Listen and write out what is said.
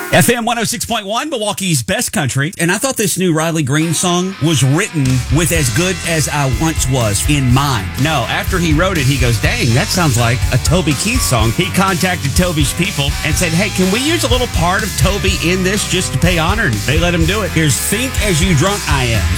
FM 106.1, Milwaukee's best country. And I thought this new Riley Green song was written with as good as I once was in mind. No, after he wrote it, he goes, dang, that sounds like a Toby Keith song. He contacted Toby's people and said, hey, can we use a little part of Toby in this just to pay honor? And they let him do it. Here's Think As You Drunk I Am.